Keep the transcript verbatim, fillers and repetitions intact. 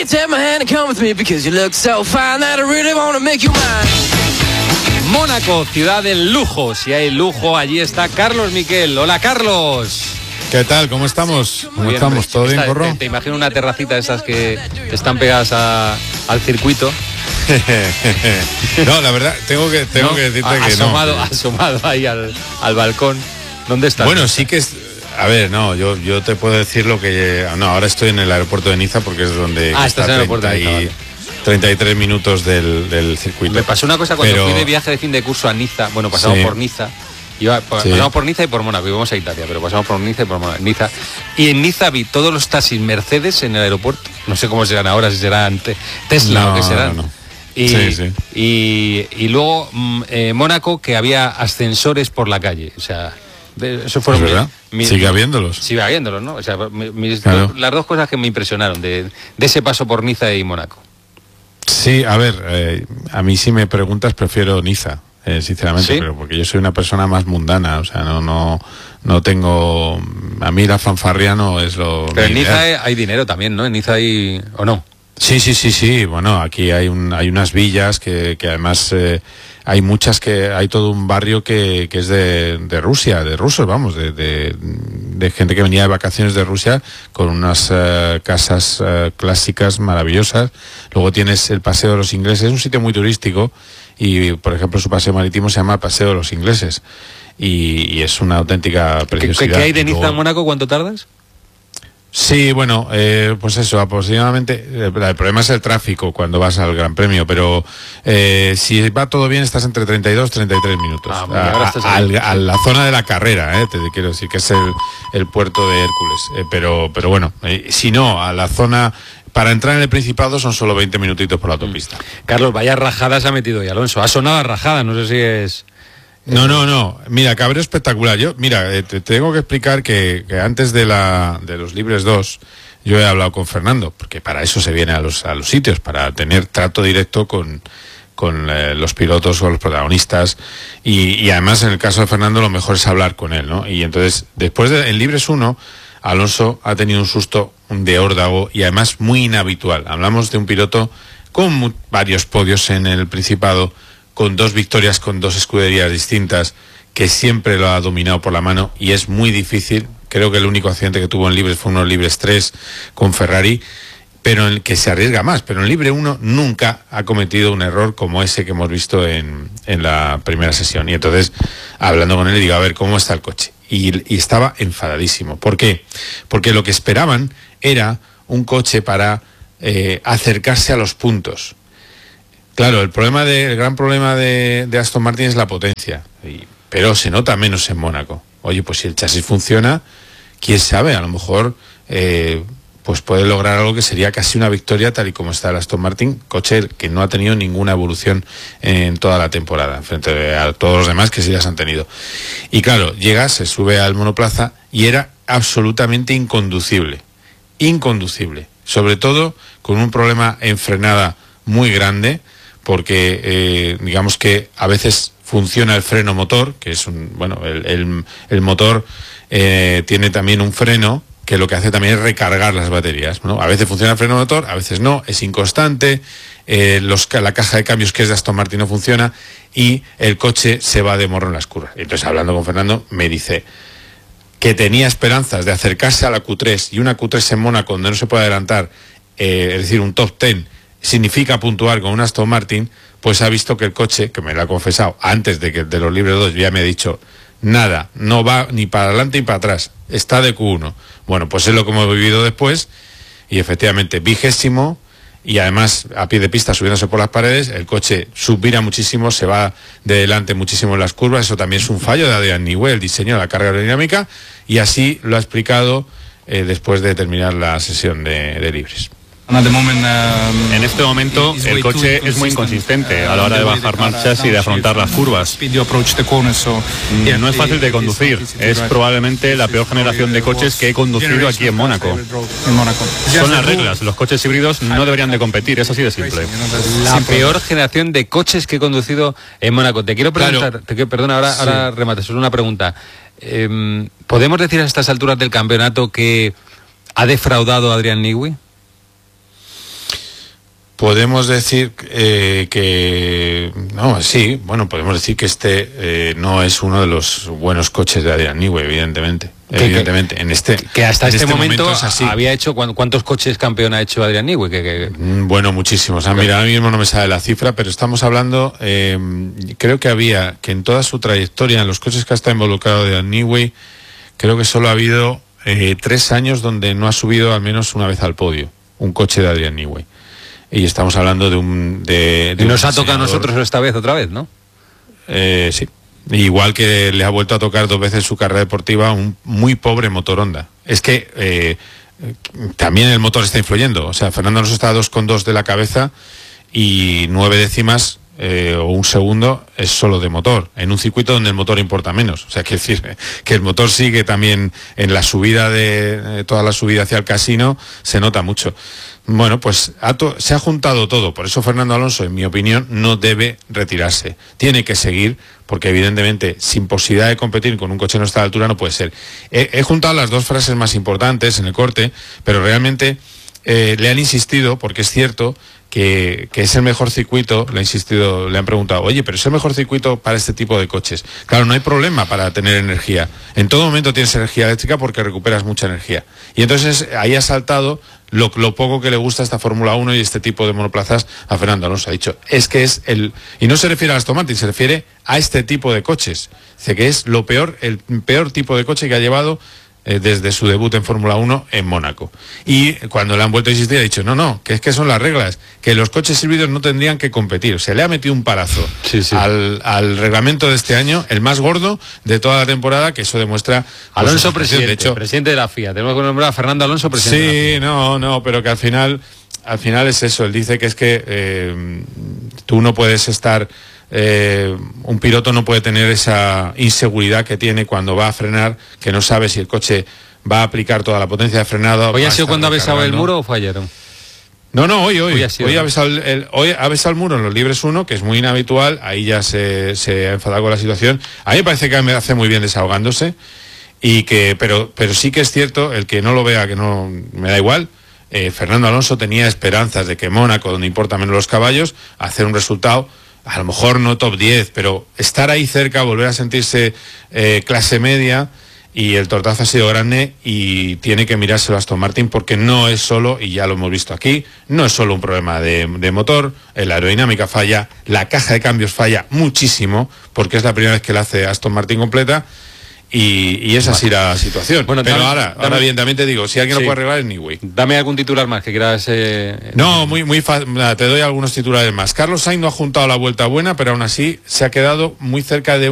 Mónaco, ciudad del lujo. Si hay lujo, allí está Carlos Miquel. Hola, Carlos. ¿Qué tal? ¿Cómo estamos? ¿Cómo bien, estamos? ¿Todo bien, Corro? Te, te imagino una terracita de esas que están pegadas a, al circuito. No, la verdad, tengo que, tengo ¿No? que decirte a, que asomado, no. Asomado ahí al, al balcón. ¿Dónde estás? Bueno, sí que es... A ver, no, yo, yo te puedo decir lo que... No, ahora estoy en el aeropuerto de Niza porque es donde... Ah, estás en el aeropuerto de Niza, vale. treinta y tres minutos del, del circuito. Me pasó una cosa cuando Pero... fui de viaje de fin de curso a Niza. Bueno, pasamos sí. por Niza. Iba, sí. Pasamos por Niza y por Mónaco. Íbamos a Italia, pero pasamos por Niza y por Mónaco. Niza. Y en Niza vi todos los taxis Mercedes en el aeropuerto. No sé cómo serán ahora, si serán Tesla no, o qué serán. No, no. Y, sí, sí. y, y luego eh, Mónaco, que había ascensores por la calle. O sea, eso fueron ¿Es verdad? mis, sigue habiéndolos. Sigue habiéndolos, ¿no? O sea, mis, claro. las dos cosas que me impresionaron de, de ese paso por Niza y Mónaco. Sí, a ver, eh, a mí si me preguntas prefiero Niza, eh, sinceramente, ¿Sí? pero porque yo soy una persona más mundana, o sea, no, no, no tengo, a mí la fanfarria no es lo. Pero en Niza hay, hay dinero también, ¿no? En Niza hay, ¿o no? Sí, sí, sí, sí. Bueno, aquí hay un, hay unas villas que, que además eh, hay muchas que hay todo un barrio que, que es de, de Rusia, de rusos, vamos, de, de, de gente que venía de vacaciones de Rusia con unas uh, casas uh, clásicas maravillosas. Luego tienes el Paseo de los Ingleses, es un sitio muy turístico y, por ejemplo, su paseo marítimo se llama Paseo de los Ingleses y, y es una auténtica preciosidad. ¿Qué, qué hay de Niza Luego... a Mónaco? ¿Cuánto tardas? Sí, bueno, eh, pues eso, aproximadamente, eh, el problema es el tráfico cuando vas al Gran Premio, pero eh, si va todo bien estás entre treinta y dos y treinta y tres minutos, ah, a, a, a, a la zona de la carrera, eh, te quiero decir que es el, el puerto de Hércules, eh, pero, pero bueno, eh, si no, a la zona... Para entrar en el Principado son solo veinte minutitos por la autopista. Mm. Carlos, vaya rajada se ha metido hoy Alonso, ha sonado a rajada, no sé si es... No, no, no. Mira, cabreo espectacular. Yo, mira, eh, te, te tengo que explicar que, que antes de la de los Libres dos, yo he hablado con Fernando, porque para eso se viene a los a los sitios, para tener trato directo con con eh, los pilotos o los protagonistas y, y además en el caso de Fernando lo mejor es hablar con él, ¿no? Y entonces, después de en Libres uno, Alonso ha tenido un susto de órdago y además muy inhabitual. Hablamos de un piloto con muy, varios podios en el Principado, con dos victorias con dos escuderías distintas, que siempre lo ha dominado por la mano y es muy difícil. Creo que el único accidente que tuvo en Libres fue unos Libres tres con Ferrari, pero en el que se arriesga más. Pero en Libre uno nunca ha cometido un error como ese que hemos visto en, en la primera sesión. Y entonces, hablando con él, le digo, a ver, ¿cómo está el coche? Y, y estaba enfadadísimo. ¿Por qué? Porque lo que esperaban era un coche para eh, acercarse a los puntos. Claro, el problema de, el gran problema de, de Aston Martin es la potencia, y, pero se nota menos en Mónaco. Oye, pues si el chasis funciona, quién sabe, a lo mejor eh, pues puede lograr algo que sería casi una victoria tal y como está el Aston Martin, coche que no ha tenido ninguna evolución en toda la temporada, frente a todos los demás que sí las han tenido. Y claro, llega, se sube al monoplaza y era absolutamente inconducible, inconducible, sobre todo con un problema en frenada muy grande, porque eh, digamos que a veces funciona el freno motor, que es un, bueno, el, el, el motor eh, tiene también un freno que lo que hace también es recargar las baterías, ¿no? A veces funciona el freno motor, a veces no, es inconstante, eh, los, la caja de cambios que es de Aston Martin no funciona y el coche se va de morro en las curvas. Entonces, hablando con Fernando, me dice que tenía esperanzas de acercarse a la Q tres y una Q tres en Mónaco donde no se puede adelantar, eh, es decir, un top diez, significa puntuar con un Aston Martin, pues ha visto que el coche, que me lo ha confesado antes de que de los Libres dos, ya me ha dicho, nada, no va ni para adelante ni para atrás, está de Q uno. Bueno, pues es lo que hemos vivido después, y efectivamente, vigésimo, y además a pie de pista subiéndose por las paredes, el coche subvira muchísimo, se va de delante muchísimo en las curvas, eso también es un fallo de Adrian Newey, el diseño de la carga aerodinámica, y así lo ha explicado eh, después de terminar la sesión de, de Libres. En este momento el coche es muy inconsistente a la hora de bajar marchas y de afrontar las curvas. No es fácil de conducir, es probablemente la peor generación de coches que he conducido aquí en Mónaco. Son las reglas, los coches híbridos no deberían de competir, es así de simple. La peor generación de coches que he conducido en Mónaco. Te quiero preguntar, claro. te quiero, perdona, ahora, sí. ahora remate, solo una pregunta. Eh, ¿Podemos decir a estas alturas del campeonato que ha defraudado a Adrian Newey? Podemos decir eh, que... No, sí, bueno, podemos decir que este eh, no es uno de los buenos coches de Adrian Newey, evidentemente. Que, evidentemente, que, en este que hasta en este, este momento, momento es así. Había hecho... ¿Cuántos coches campeón ha hecho Adrian Newey? Que, que... Bueno, muchísimos. Ah, mira, ahora mismo no me sale la cifra, pero estamos hablando... Eh, creo que había, que en toda su trayectoria, en los coches que ha estado involucrado Adrian Newey, creo que solo ha habido eh, tres años donde no ha subido al menos una vez al podio un coche de Adrian Newey. Y estamos hablando de un... De, de y nos un ha tocado a nosotros esta vez, otra vez, ¿no? Eh, sí. Igual que le ha vuelto a tocar dos veces su carrera deportiva un muy pobre motor Honda. Es que eh, también el motor está influyendo. O sea, Fernando Alonso está a dos coma dos de la cabeza y nueve décimas eh, o un segundo es solo de motor, en un circuito donde el motor importa menos. O sea, que decir que el motor sigue también en la subida de, toda la subida hacia el casino, se nota mucho. Bueno, pues ha to- se ha juntado todo, por eso Fernando Alonso, en mi opinión, no debe retirarse. Tiene que seguir, porque evidentemente, sin posibilidad de competir con un coche a nuestra altura, no puede ser. He, he juntado las dos frases más importantes en el corte, pero realmente eh, le han insistido, porque es cierto que, que es el mejor circuito, le ha insistido, le han preguntado, oye, pero es el mejor circuito para este tipo de coches. Claro, no hay problema para tener energía. En todo momento tienes energía eléctrica porque recuperas mucha energía. Y entonces ahí ha saltado Lo, lo poco que le gusta esta Fórmula uno y este tipo de monoplazas a Fernando Alonso. Ha dicho, es que es el... Y no se refiere a Aston Martin, se refiere a este tipo de coches. Dice que es lo peor, el peor tipo de coche que ha llevado eh, desde su debut en Fórmula uno en Mónaco. Y cuando le han vuelto a insistir, ha dicho, no, no, que es que son las reglas, que los coches híbridos no tendrían que competir. Se le ha metido un palazo sí, sí. Al, al reglamento de este año, el más gordo de toda la temporada, que eso demuestra... Alonso, pues, presidente, de hecho, presidente de la F I A. Tenemos que nombrar a Fernando Alonso, presidente sí, de la F I A. no, no, pero que al final, al final es eso. Él dice que es que eh, tú no puedes estar... Eh, un piloto no puede tener esa inseguridad que tiene cuando va a frenar, que no sabe si el coche va a aplicar toda la potencia de frenado. ¿Hoy ha sido cuando ha besado el muro o fue ayer? No, no, hoy, hoy. Hoy ha, sido, hoy ¿no? ha besado el, el, hoy ha besado el muro en los libres uno, que es muy inhabitual. Ahí ya se, se ha enfadado con la situación. A mí me parece que me hace muy bien desahogándose. Y que, pero, pero sí que es cierto, el que no lo vea, que no me da igual. Eh, Fernando Alonso tenía esperanzas de que Mónaco, donde importa menos los caballos, hacer un resultado, a lo mejor no top diez, pero estar ahí cerca, volver a sentirse eh, clase media, y el tortazo ha sido grande y tiene que mirárselo a Aston Martin, porque no es solo, y ya lo hemos visto aquí, no es solo un problema de, de motor, la aerodinámica falla, la caja de cambios falla muchísimo, porque es la primera vez que la hace Aston Martin completa. Y, y esa sí la situación. Bueno, pero dame, ahora, dame, ahora bien, también te digo, si alguien sí. lo puede arreglar es Newey. Dame algún titular más que quieras. Eh, no, muy, muy fácil. Te doy algunos titulares más. Carlos Sainz no ha juntado la vuelta buena, pero aún así se ha quedado muy cerca de